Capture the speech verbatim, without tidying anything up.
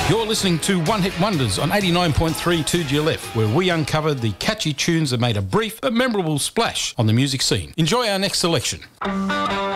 You're listening to One Hit Wonders on eighty-nine point three two G L F, where we uncovered the catchy tunes that made a brief but memorable splash on the music scene. Enjoy our next selection.